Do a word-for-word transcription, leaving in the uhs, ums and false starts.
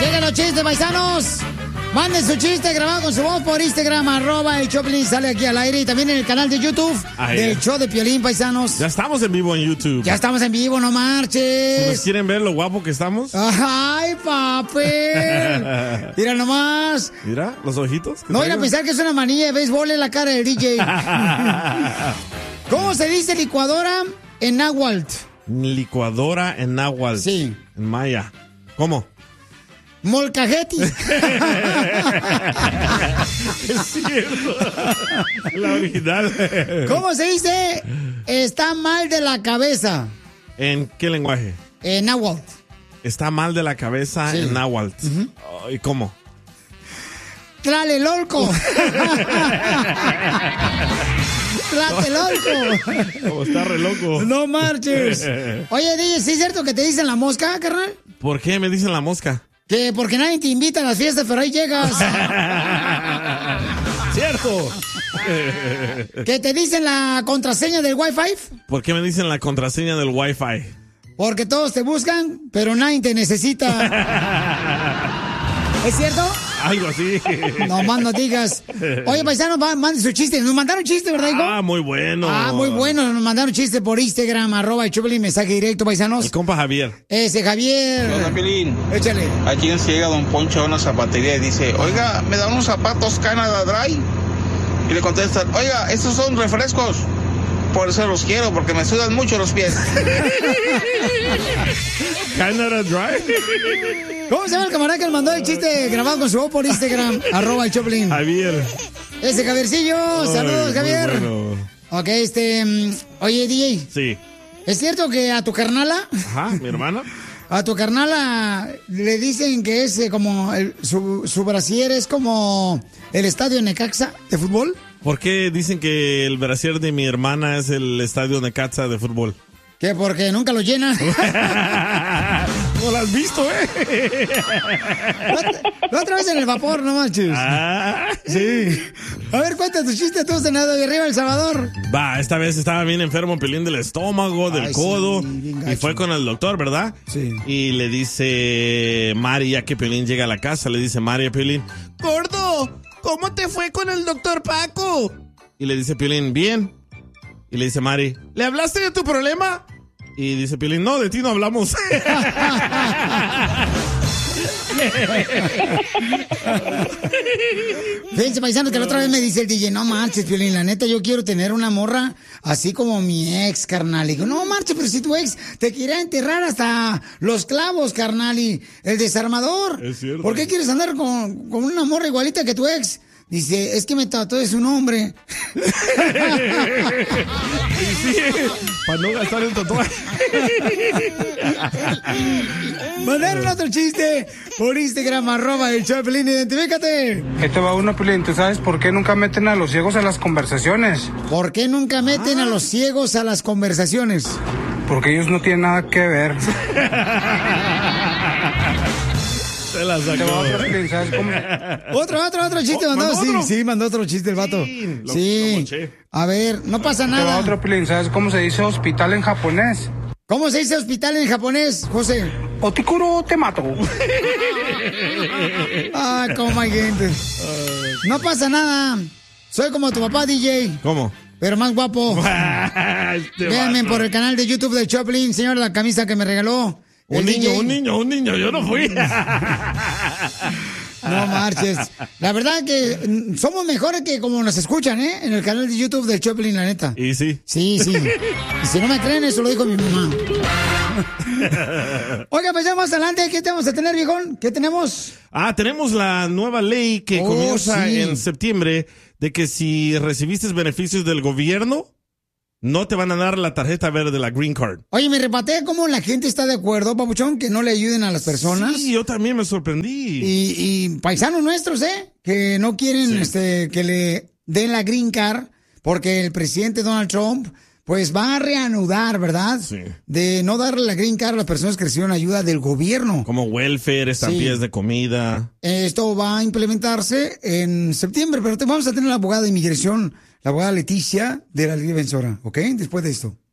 Llegan los chistes, paisanos. Manden su chiste grabado con su voz por Instagram, arroba el Choplin, sale aquí al aire. Y también en el canal de YouTube Ay, del show de Piolín, paisanos. Ya estamos en vivo en YouTube. Ya estamos en vivo, no marches. ¿Nos quieren ver lo guapo que estamos? Ay, papel. Mira nomás. Mira, los ojitos. No vayan a pensar que es una manilla de béisbol en la cara del D J. ¿Cómo se dice licuadora en náhuatl? Licuadora en náhuatl. Sí. En maya. ¿Cómo? Molcajeti. Es cierto. La original. ¿Cómo se dice? Está mal de la cabeza. ¿En qué lenguaje? En náhuatl. Está mal de la cabeza sí. En náhuatl. Uh-huh. Oh, ¿y cómo? Tlalelolco. Tlatelolco. Como está re loco. No marches. Oye, D J, ¿sí es cierto que te dicen la mosca, carnal? ¿Por qué me dicen la mosca? Que porque nadie te invita a las fiestas, pero ahí llegas. ¡Cierto! ¿Que te dicen la contraseña del Wi-Fi? ¿Por qué me dicen la contraseña del Wi-Fi? Porque todos te buscan, pero nadie te necesita. ¿Es cierto? Algo así. No más no digas. Oye, paisano, mande su chiste. Nos mandaron chiste, ¿verdad, hijo? Ah, muy bueno. Ah, muy bueno. Nos mandaron chiste por Instagram, arroba el Choplin, mensaje directo, paisanos. El compa Javier. Ese Javier. Hola, Pelín. Échale. Aquí nos llega Don Poncho a una zapatería y dice, oiga, ¿me dan unos zapatos Canada Dry? Y le contestan, oiga, estos son refrescos. Por eso los quiero, porque me sudan mucho los pies. Canada Dry. ¿Cómo se llama el camarada que le mandó el chiste grabado con su voz por Instagram? Arroba el Choplin. Javier. Ese Javiercillo. Ay, saludos, Javier. Bueno. Ok, este... Um, oye, D J. Sí. ¿Es cierto que a tu carnala? Ajá, mi hermana. A tu carnala le dicen que es eh, como... El, su, su brasier es como el estadio Necaxa de fútbol. ¿Por qué dicen que el brasier de mi hermana es el estadio Necaxa de fútbol? ¿Qué? Porque nunca lo llena. No lo has visto, ¿eh? La otra vez en el vapor, no manches. Ah. Sí. A ver, cuenta tu chiste, tú, senador de arriba El Salvador. Va, esta vez estaba bien enfermo, Pelín, del estómago, del Ay, codo. Sí, y fue con el doctor, ¿verdad? Sí. Y le dice Mari, ya que Pelín llega a la casa, le dice Mari a Pelín, gordo, ¿cómo te fue con el doctor Paco? Y le dice Pelín, bien. Y le dice Mari, ¿le hablaste de tu problema? Y dice Piolín, no, de ti no hablamos. Fíjense, paisanos, que la otra vez me dice el D J, no marches, Piolín, la neta, yo quiero tener una morra así como mi ex, carnal. Y digo, no marches, pero si tu ex te quiere enterrar hasta los clavos, carnal, y el desarmador. Es cierto. ¿Por qué quieres andar con, con una morra igualita que tu ex? Dice, es que me trató de su nombre. Sí, para no gastar el tatuaje. Mandaron otro chiste por Instagram, arroba el Choplin, identifícate. Este va uno, Pelín, ¿tú sabes por qué nunca meten a los ciegos a las conversaciones? ¿Por qué nunca meten ah. a los ciegos a las conversaciones? Porque ellos no tienen nada que ver. Se la sacó. Otro, otro, otro chiste oh, mandó. Sí, sí, mandó otro chiste el vato. Sí. Lo, sí. Lo a ver, no pasa nada. Te va otro, Pelín, ¿sabes cómo se dice hospital en japonés? ¿Cómo se dice hospital en japonés, José? Otikuro te mato. Ah, cómo hay gente. No pasa nada. Soy como tu papá, D J. ¿Cómo? Pero más guapo. Este Véanme por el canal de YouTube de Choplin, señor, la camisa que me regaló. Un niño, D J. un niño, un niño, yo no fui. No marches. La verdad que somos mejores que como nos escuchan, ¿eh? En el canal de YouTube de Choplin, la neta. ¿Y sí? Sí, sí. Y si no me creen, eso lo dijo mi mamá. Oiga, pues ya más adelante, ¿qué tenemos a tener, viejón? ¿Qué tenemos? Ah, tenemos la nueva ley que oh, comienza sí. en septiembre de que si recibiste beneficios del gobierno, no te van a dar la tarjeta verde, la Green Card. Oye, me repatea cómo la gente está de acuerdo, papuchón, que no le ayuden a las personas. Sí, yo también me sorprendí. Y, y paisanos nuestros, ¿eh? Que no quieren sí. este, que le den la Green Card porque el presidente Donald Trump pues va a reanudar, ¿verdad? Sí. De no darle la Green Card a las personas que recibieron ayuda del gobierno. Como welfare, estampillas sí. de comida. Esto va a implementarse en septiembre, pero te, vamos a tener la abogada de inmigración, la abogada Leticia de la Ley Defensora, ¿ok? Después de esto.